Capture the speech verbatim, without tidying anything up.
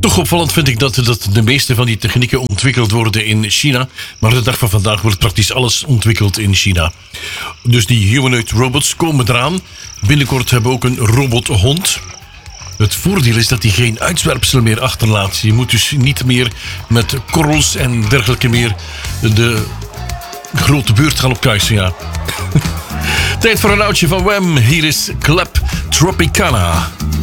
Toch opvallend vind ik dat, dat de meeste van die technieken ontwikkeld worden in China. Maar de dag van vandaag wordt praktisch alles ontwikkeld in China. Dus die humanoid robots komen eraan. Binnenkort hebben we ook een robothond. Het voordeel is dat hij geen uitzwerpsel meer achterlaat. Je moet dus niet meer met korrels en dergelijke meer de grote buurt gaan opkuisen. Ja. Tijd voor een oudje van Wham. Hier is Clap Tropicana.